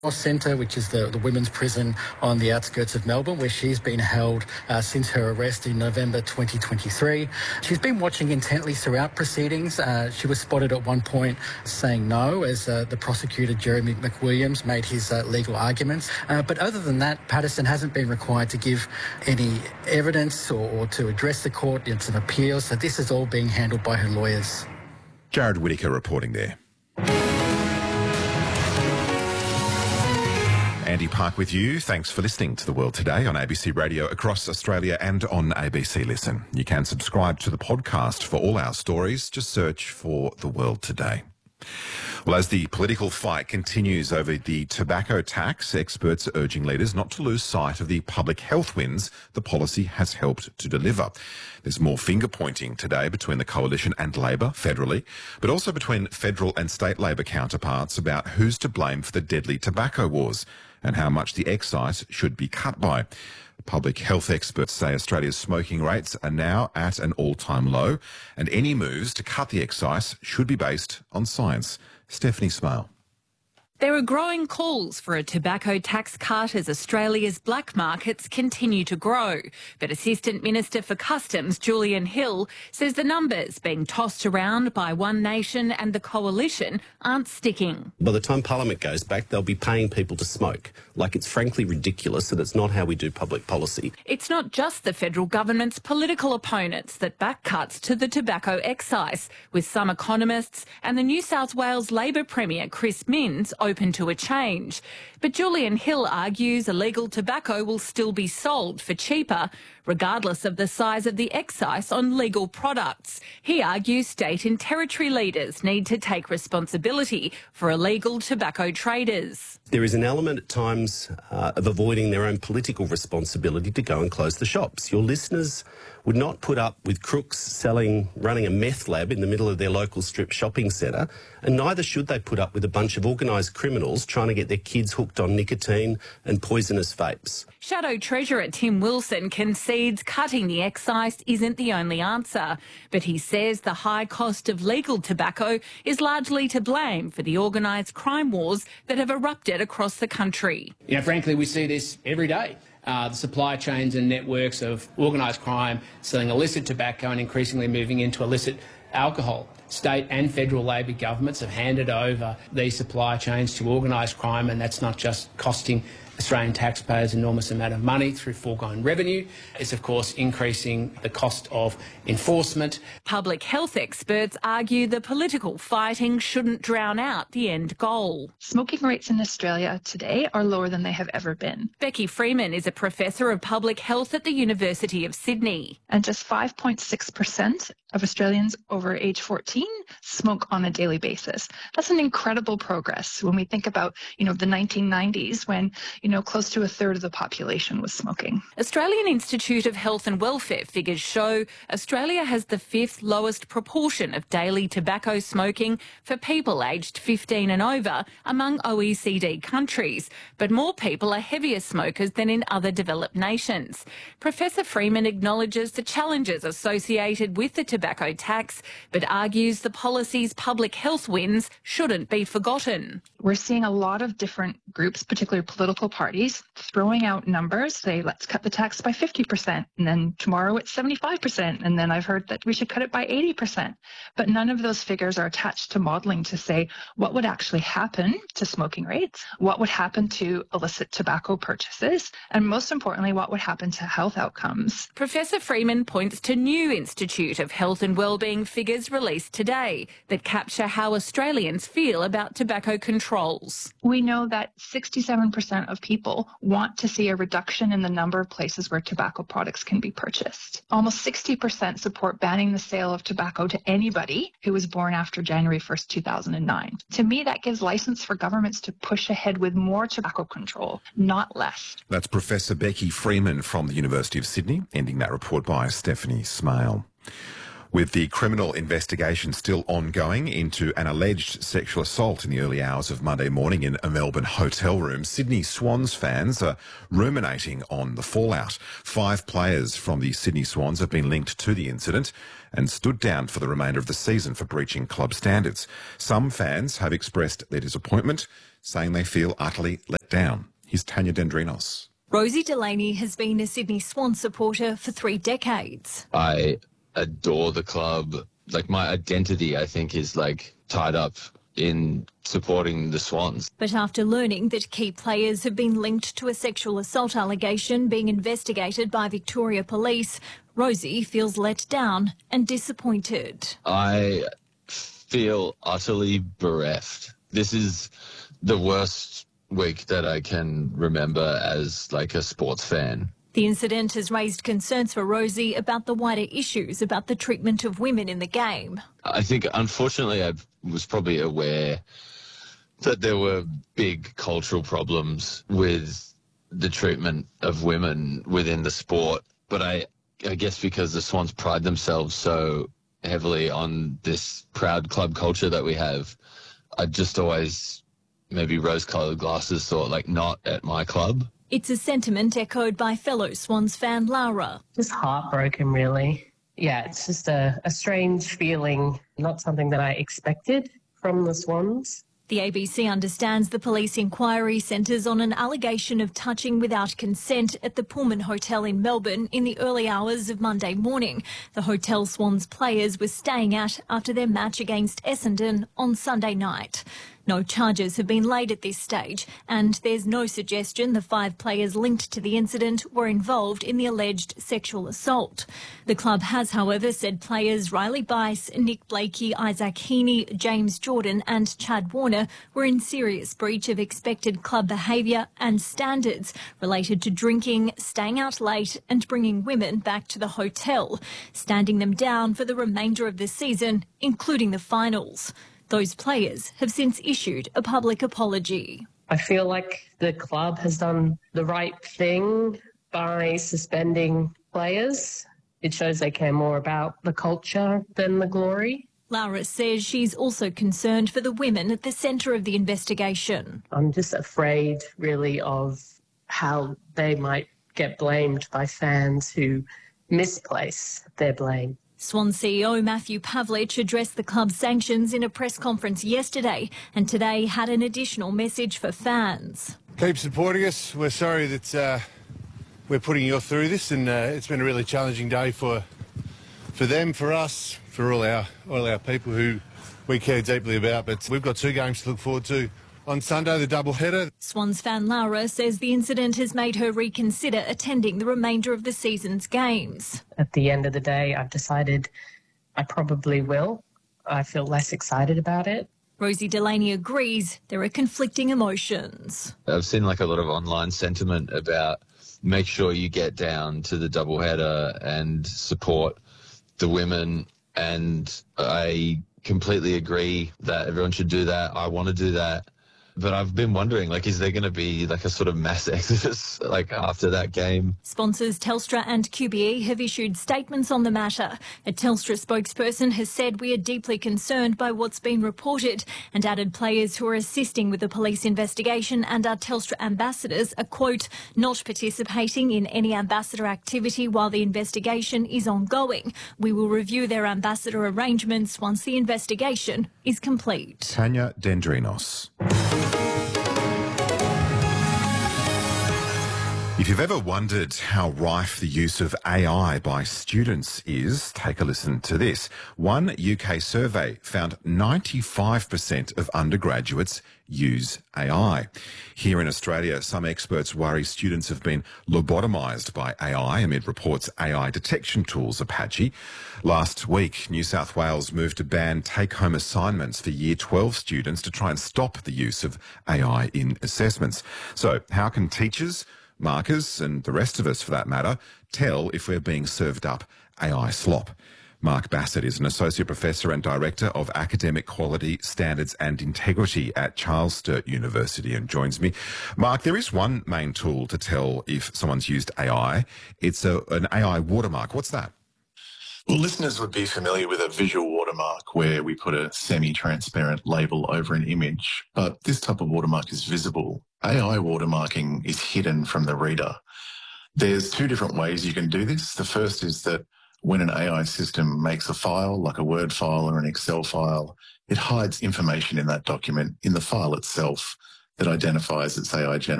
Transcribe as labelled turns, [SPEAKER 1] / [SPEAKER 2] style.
[SPEAKER 1] Centre, which is the women's prison on the outskirts of Melbourne, where she's been held since her arrest in November 2023. She's been watching intently throughout proceedings. She was spotted at one point saying no as the prosecutor, Jeremy McWilliams, made his legal arguments. But other than that, Patterson hasn't been required to give any evidence or to address the court. It's an appeal, so this is all being handled by her lawyers.
[SPEAKER 2] Jared Whittaker reporting there. Andy Park with you. Thanks for listening to The World Today on ABC Radio across Australia and on ABC Listen. You can subscribe to the podcast for all our stories. Just search for The World Today. Well, as the political fight continues over the tobacco tax, experts are urging leaders not to lose sight of the public health wins the policy has helped to deliver. There's more finger-pointing today between the Coalition and Labor federally, but also between federal and state Labor counterparts about who's to blame for the deadly tobacco wars and how much the excise should be cut by. Public health experts say Australia's smoking rates are now at an all-time low, and any moves to cut the excise should be based on science. Stephanie Smale.
[SPEAKER 3] There are growing calls for a tobacco tax cut as Australia's black markets continue to grow. But Assistant Minister for Customs, Julian Hill, says the numbers being tossed around by One Nation and the Coalition aren't sticking.
[SPEAKER 4] By the time Parliament goes back, they'll be paying people to smoke. Like, it's frankly ridiculous, and it's not how we do public policy.
[SPEAKER 3] It's not just the federal government's political opponents that back cuts to the tobacco excise, with some economists and the New South Wales Labor Premier Chris Minns open to a change. But Julian Hill argues illegal tobacco will still be sold for cheaper, regardless of the size of the excise on legal products. He argues state and territory leaders need to take responsibility for illegal tobacco traders.
[SPEAKER 4] There is an element at times of avoiding their own political responsibility to go and close the shops. Your listeners would not put up with crooks running a meth lab in the middle of their local strip shopping centre, and neither should they put up with a bunch of organised criminals trying to get their kids hooked on nicotine and poisonous vapes.
[SPEAKER 3] Shadow Treasurer Tim Wilson concedes cutting the excise isn't the only answer, but he says the high cost of legal tobacco is largely to blame for the organised crime wars that have erupted across the country.
[SPEAKER 5] You know, frankly, we see this every day. The supply chains and networks of organised crime selling illicit tobacco and increasingly moving into illicit alcohol. State and federal Labor governments have handed over these supply chains to organised crime, and that's not just costing Australian taxpayers an enormous amount of money through foregone revenue. It's, of course, increasing the cost of enforcement.
[SPEAKER 3] Public health experts argue the political fighting shouldn't drown out the end goal.
[SPEAKER 6] Smoking rates in Australia today are lower than they have ever been.
[SPEAKER 3] Becky Freeman is a professor of public health at the University of Sydney.
[SPEAKER 6] And just 5.6% of Australians over age 14 smoke on a daily basis. That's an incredible progress when we think about, the 1990s when, close to a third of the population was smoking.
[SPEAKER 3] Australian Institute of Health and Welfare figures show Australia has the 5th lowest proportion of daily tobacco smoking for people aged 15 and over among OECD countries, but more people are heavier smokers than in other developed nations. Professor Freeman acknowledges the challenges associated with the tobacco tax, but argues the policy's public health wins shouldn't be forgotten.
[SPEAKER 6] We're seeing a lot of different groups, particularly political parties, throwing out numbers, say, let's cut the tax by 50%, and then tomorrow it's 75%, and then I've heard that we should cut it by 80%. But none of those figures are attached to modelling to say what would actually happen to smoking rates, what would happen to illicit tobacco purchases, and most importantly, what would happen to health outcomes.
[SPEAKER 3] Professor Freeman points to new Institute of Health and Wellbeing figures released today that capture how Australians feel about tobacco controls.
[SPEAKER 6] We know that 67% of people want to see a reduction in the number of places where tobacco products can be purchased. Almost 60% support banning the sale of tobacco to anybody who was born after January 1st, 2009. To me, that gives license for governments to push ahead with more tobacco control, not less.
[SPEAKER 2] That's Professor Becky Freeman from the University of Sydney, ending that report by Stephanie Smale. With the criminal investigation still ongoing into an alleged sexual assault in the early hours of Monday morning in a Melbourne hotel room, Sydney Swans fans are ruminating on the fallout. 5 players from the Sydney Swans have been linked to the incident and stood down for the remainder of the season for breaching club standards. Some fans have expressed their disappointment, saying they feel utterly let down. Here's Tanya Dendrinos.
[SPEAKER 7] Rosie Delaney has been a Sydney Swans supporter for 3 decades.
[SPEAKER 8] I adore the club. Like, my identity, I think, is tied up in supporting the Swans.
[SPEAKER 7] But after learning that key players have been linked to a sexual assault allegation being investigated by Victoria Police, Rosie feels let down and disappointed.
[SPEAKER 8] I feel utterly bereft. This is the worst week that I can remember as a sports fan.
[SPEAKER 7] The incident has raised concerns for Rosie about the wider issues about the treatment of women in the game.
[SPEAKER 8] I think, unfortunately, I was probably aware that there were big cultural problems with the treatment of women within the sport. But I guess because the Swans pride themselves so heavily on this proud club culture that we have, I just always, maybe rose-coloured glasses, thought, not at my club.
[SPEAKER 7] It's a sentiment echoed by fellow Swans fan Laura.
[SPEAKER 9] Just heartbroken, really. Yeah, it's just a strange feeling, not something that I expected from the Swans.
[SPEAKER 7] The ABC understands the police inquiry centres on an allegation of touching without consent at the Pullman Hotel in Melbourne in the early hours of Monday morning. The hotel Swans players were staying at after their match against Essendon on Sunday night. No charges have been laid at this stage, and there's no suggestion the 5 players linked to the incident were involved in the alleged sexual assault. The club has, however, said players Riley Bice, Nick Blakey, Isaac Heaney, James Jordan and Chad Warner were in serious breach of expected club behaviour and standards related to drinking, staying out late and bringing women back to the hotel, standing them down for the remainder of the season, including the finals. Those players have since issued a public apology.
[SPEAKER 9] I feel like the club has done the right thing by suspending players. It shows they care more about the culture than the glory.
[SPEAKER 7] Laura says she's also concerned for the women at the centre of the investigation.
[SPEAKER 9] I'm just afraid, really, of how they might get blamed by fans who misplace their blame.
[SPEAKER 7] Swan CEO Matthew Pavlich addressed the club's sanctions in a press conference yesterday and today had an additional message for fans.
[SPEAKER 10] Keep supporting us. We're sorry that we're putting you through this, and it's been a really challenging day for them, for us, for all our people who we care deeply about. But we've got 2 games to look forward to. On Sunday, the doubleheader.
[SPEAKER 7] Swans fan Laura says the incident has made her reconsider attending the remainder of the season's games.
[SPEAKER 9] At the end of the day, I've decided I probably will. I feel less excited about it.
[SPEAKER 7] Rosie Delaney agrees there are conflicting emotions.
[SPEAKER 8] I've seen a lot of online sentiment about make sure you get down to the doubleheader and support the women, and I completely agree that everyone should do that. I want to do that. But I've been wondering, is there going to be a sort of mass exodus after that game?
[SPEAKER 7] Sponsors Telstra and QBE have issued statements on the matter. A Telstra spokesperson has said we are deeply concerned by what's been reported and added players who are assisting with the police investigation and our Telstra ambassadors are, quote, not participating in any ambassador activity while the investigation is ongoing. We will review their ambassador arrangements once the investigation is complete.
[SPEAKER 2] Tanya Dendrinos. If you've ever wondered how rife the use of AI by students is, take a listen to this. One UK survey found 95% of undergraduates use AI. Here in Australia, some experts worry students have been lobotomised by AI amid reports AI detection tools are patchy. Last week, New South Wales moved to ban take-home assignments for Year 12 students to try and stop the use of AI in assessments. So how can teachers, markers and the rest of us, for that matter, tell if we're being served up AI slop? Mark Bassett is an Associate Professor and Director of Academic Quality, Standards and Integrity at Charles Sturt University and joins me. Mark, there is one main tool to tell if someone's used AI. It's an AI watermark. What's that?
[SPEAKER 11] Well, listeners would be familiar with a visual watermark where we put a semi-transparent label over an image, but this type of watermark is visible. AI watermarking is hidden from the reader. There's two different ways you can do this. The first is that when an AI system makes a file, like a Word file or an Excel file, it hides information in that document in the file itself that identifies its AI generated.